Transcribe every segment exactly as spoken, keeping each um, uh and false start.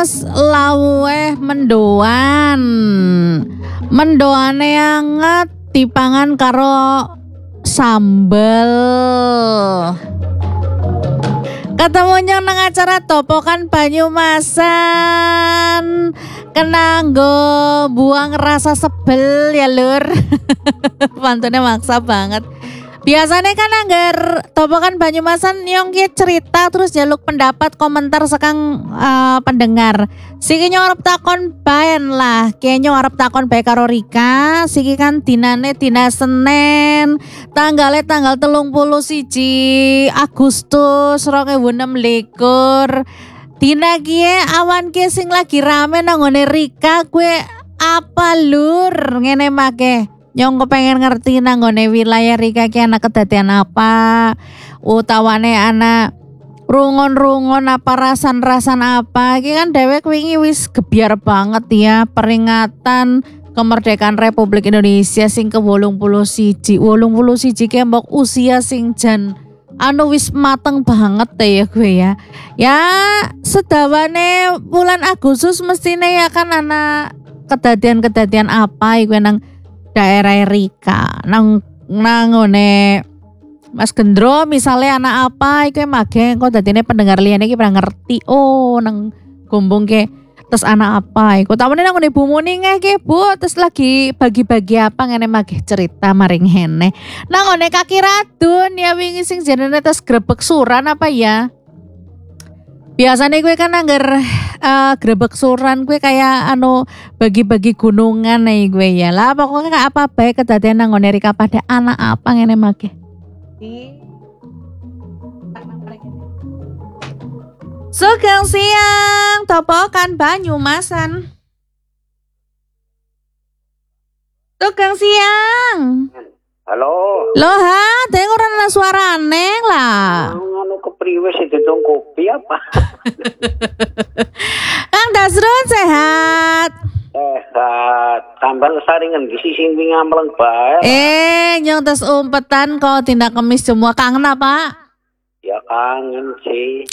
Mas lawuh mendoan. Mendoane anget dipangan karo sambel. Ketemunya nang acara topokan Banyumasan. Kenanggo buang rasa sebel ya lur. Pantunnya maksa banget. Biasanya kan anggar topokan Banyumasan nyong cerita terus jaluk pendapat komentar sekang uh, pendengar. Siki nyorep takon baen lah, kayaknya nyorep takon bae karo Rika. Siki kan dinane dina Senin, tanggalnya tanggal telung puluh siji Agustus dua ribu enam belas. Dina kie awan kie sing lagi rame nanggone Rika, gue apa lur ngene make. Nyong kepengen ngerti nanggone wilayah Rika ki anak kedadian apa, utawane anak rungon-rungon apa rasan-rasan apa. Ki kan dewek wingi wis gebyar banget ya peringatan kemerdekaan Republik Indonesia sing ke wolung puluh siji. wolung puluh siji ki mbok usia sing jan anu wis mateng banget deh ya gue ya. Ya sedawane bulan Agustus mestine ya kan anak kedadian-kedadian apa iku nang daerah Rika nang nangone Mas Gendro misalnya anak apa iku mage kok dadine pendengar liyane iki pernah ngerti oh nang gombong ke terus anak apa iku tawene nang ngene Bu Muning ke Bu terus lagi bagi-bagi apa ngene mage cerita maring hene nang ngene Kaki Radun ya wingi sing jenenge terus grebek suran apa ya. Biasanya gue kan anggar uh, grebek suran gue kayak anu bagi-bagi gunungan nih gue ya lah pokoknya kayak apa baik kedadian nang Rika pada anak apa ngene make. Sugeng siang topokan Banyumasan. Sugeng siang. Halo. Loh ha, dengar ana suarane lah. Anu kepriwe sih ditong kopi apa? Kang Dasrun sehat. Sehat. Tambal saringan di sisi ngamleng bae. Eh, nyong tes umpetan kok tindak kemis semua kangen apa? Ya kangen sih.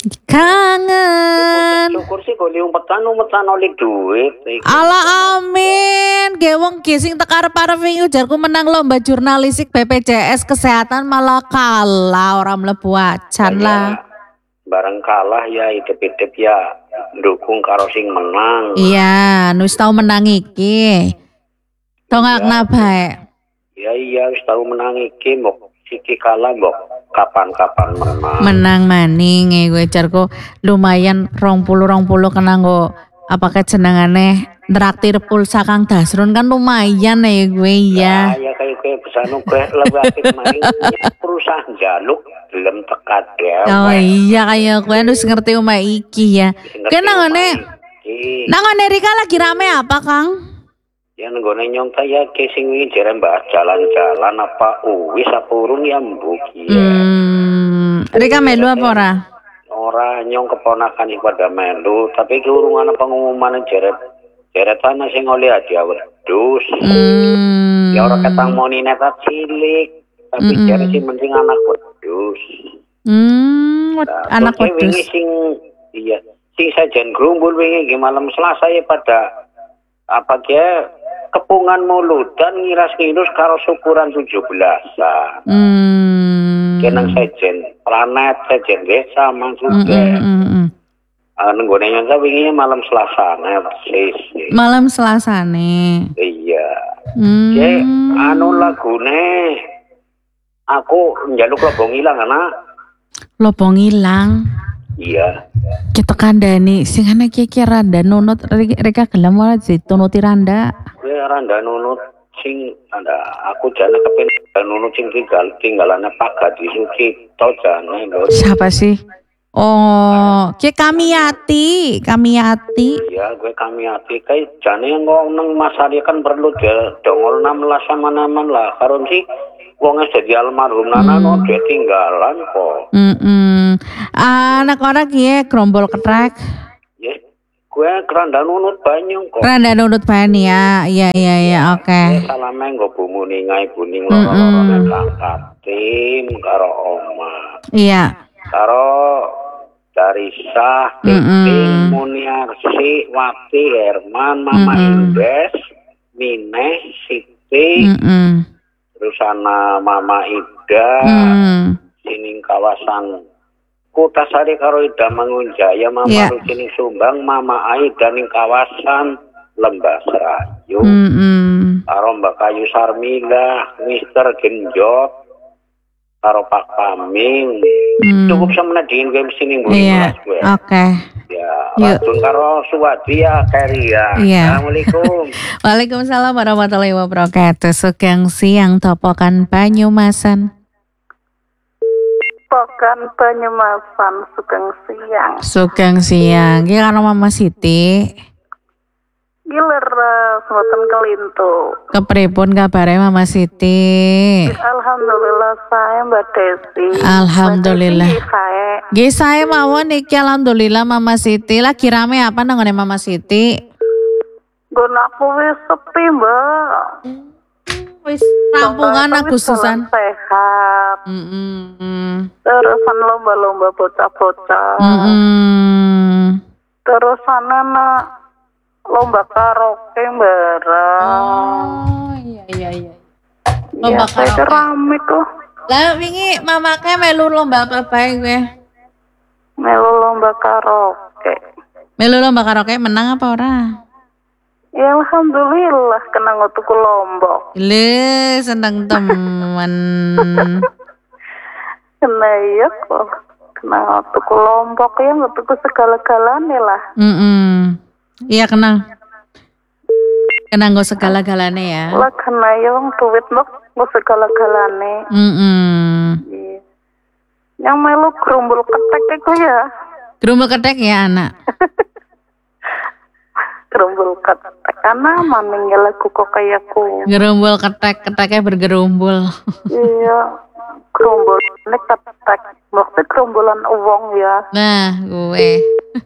Kangen. Syukur sih kalau diumpetan umpetan oleh duit. Ala amin. Gewong gising tekar parving ujarku menang lomba jurnalistik B P J S kesehatan malah kalah orang mlebu acan lah. Bareng kalah ya idep-idep ya dukung karo sing menang. Iya, wis tau menang iki. Tongak nabae. Ya iya wis tau menang iki mbok siki kalah mbok kapan-kapan menang. Menang maning e gue jarku lumayan rong puluh rong puluh kena nggo apa kejenengane traktir pulsa Kang Dasrun kan lumayan ya gue ya. Ya ya kayak kayak besano gue lebih aktif maning perusahaan jaluk belum tekat ya. Oh iya kayak gue harus ngerti umah iki ya. Kenangane nangane Rika lagi rame apa Kang? Ya nenggone nyong kaya ke sing wingi jere mbah jalan-jalan apa uwis apa urung ya mbok ya. Hmm, Rika melu apa ora? Ora nyong keponakan iki pada melu, tapi ki urung ana pengumuman jere jere tanah sing oleh hadiah wedhus. Hmm. Ya ora ketang moni netat cilik, tapi mm-hmm. jere sing penting anak wedhus. Hmm, nah, anak wedhus. Wingi sing iya, sing sajen grumbul wingi malam Selasa ya pada apa kia kepungan muludan ngiras-ngirus karo syukuran tujuh belasan. Hmm. Kenang sejen planet sejen desa maksudnya. Mm, mm, mm. Uh, nenggone nyangka wingi malam Selasa nih. Malam Selasa nih. Iya. Hmm. Jadi anu lagune aku njaluk lobong ilang anak. Lobong ilang. Iya. Kita kandani sing ana kira randa nunut reka gelem ora ditunuti randa. Kowe randa nunut sing anda aku jane kepen nunut sing tinggal tinggalane Pak Gadi Sucipto jane lho. Siapa sih? Oh, ki Kamiati, Kamiati. Iya, gue Kamiati kae jane ngomong nang Mas Arya kan perlu dongol enam belas sama-naman lah. Karon sih wong wis dadi almarhum nana hmm. no dia tinggalan kok. Heeh. Anak orang kiye grombol ketrek. Ya, gue keranda nunut banyu kok. Keranda nunut banyu ya. Iya iya iya oke. Okay. Salame nggo Bu Muning ae buning loro-lorone Kang Tim karo Oma. Iya. Karo Darisa, Mm-mm. Titing, Muniarsi, Wati, Herman, Mama Mm-mm. Indes, Mineh, Siti, Mm-mm. terus ana Mama Ida, Mm. sining kawasan Kutasari karo Ida Mangunjaya, Mama Yeah. Rucining Sumbang, Mama Aida ning kawasan Lembah Serayu, Mm-mm. karo Mbak Kayu Sarmila, Mister Genjot, karo Pak Paming. Mm. Cukup semenit dingin gue sini gue Iya, gue. oke. Ya, Yuk. Racun karo Suwadi ya, Keria. Iya. Assalamualaikum. Waalaikumsalam warahmatullahi wabarakatuh. Sugeng siang Topokan Banyumasan. Pokan Banyumasan Sugeng siang. Sugeng siang. Ki karo Mama Siti. Gileres mboten kelintu. Kepripun kabare Mama Siti? Alhamdulillah saya Mbak Desi. Alhamdulillah. Mbak Desi saya. Nggih saya mawon iki alhamdulillah Mama Siti. Lagi rame apa nanggone Mama Siti? Gunaku wis sepi Mbak. Wis rampungan Sampai wis Agustusan. jalan sehat. Mm-mm. Terusan lomba-lomba bocah-bocah. Mm-mm. Terusan anak lomba karaoke bareng. Oh iya iya iya. Ya, Lomba saya karaoke. rame tuh. Lah wingi mamake melu lomba apa bae kowe? Melu lomba karaoke. Melu lomba karaoke menang apa ora? Ya alhamdulillah kena ngutuku lombok. Le seneng temen. Kena iya kok. Kena ngutuku lombok ya ngutuku segala-galanya lah. Mm-mm. Iya kenang. Kenang go segala-galane ya. Lah kena ya wong duit mbok nggo segala-galanya. Mm-mm. Iya. Yang melu gerumbul ketek itu ya. Gerumbul ketek ya anak. Gerumbul ketek karena maning lagu kok kayak ku. Gerumbul ketek, keteknya bergerumbul. Iya. Gerumbul ini ketek. Maksudnya gerumbulan uang ya. Nah, gue.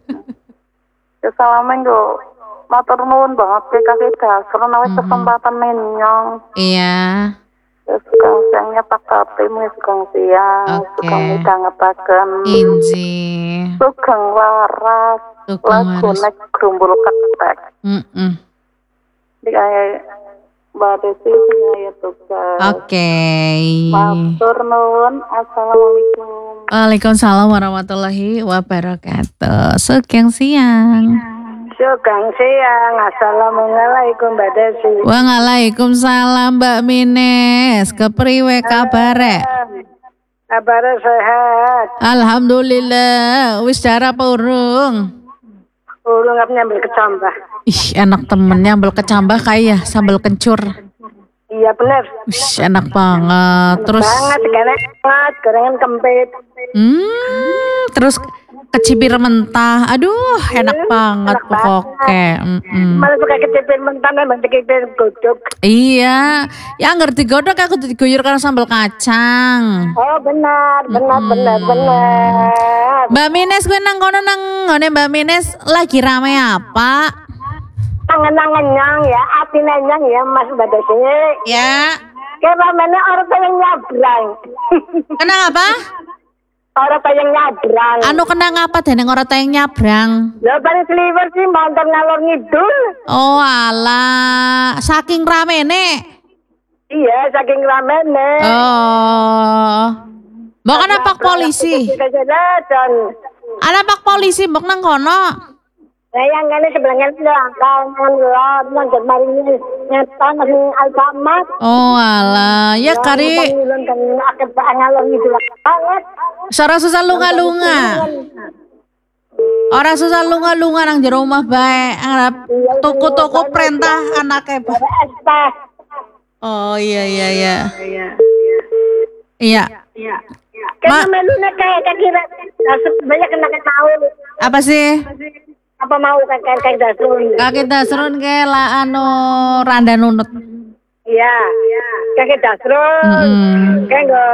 Ya salamen yo. Matur nuwun banget ke kakek dasar nawis Mhm. kesempatan nenyong. Iya. Ya sugeng siangnya Pak Kapim, ya sugeng siang, Oke. sugeng midhangetaken. Inji. Sugeng waras, Sugeng lagu waras. nek gerumbul ketek. Mm-mm. Di kayak Mbak Desi saya tugas. Oke. Matur nuwun, assalamualaikum. Waalaikumsalam warahmatullahi wabarakatuh. Sugeng siang. Sugeng siang, assalamualaikum Mbak Desi. Waalaikumsalam Mbak Mines. Kepriwe kabare? Kabar sehat. Alhamdulillah. Wis cara apa urung? Ulung apa nyambil kecambah. Ih, enak temen nyambel kecambah kayak sambal kencur. Iya benar. Wih, enak banget. Terus Banget, enak banget, gorengan kempit. hmm, terus kecibir mentah. Aduh, enak banget enak pokoknya. Mm-mm. Malah suka kecipin mentah memang dikipin godok. Iya, ya ngerti godok aku diguyur karena sambal kacang. Oh benar, benar, Mm-mm. benar, benar. Mbak Mines gue nang kono nang ngone Mbak Mines lagi rame apa? Angen-angenyang ya, hati nenyang ya Mas Mbak Desi. Ya, Kayak ramenya orang pengen nyabrang. kenang apa? Orang pengen nyabrang. Anu kenang apa deneng ora tayang nyabrang. Lah paling sliver sih mantan ngalor ngidul. Oh alah, saking ramene. Iya, saking ramene. Oh. Mbok kan pak polisi. Kejadian. Ana pak polisi mbok nang kono. Saya ngene sebelahnya belakang ngelot nang mari nyata nang Alfamart. Oh alah, ya kari Ngulon kan akeh ngalor ngidul banget. sora susah lunga-lunga. Ora susah lunga-lunga nang jero omah bae. Arep toko-toko perintah anake bae. Esta. Oh iya iya iya. Iya. Iya. Iya. Karena melune kayak kira banyak kena tahu. Apa sih? Apa mau kakek kakek dasun? Kaki dasrun ke la anu randa nunut. Iya. Kakek dasun. Mm-mm. Kayak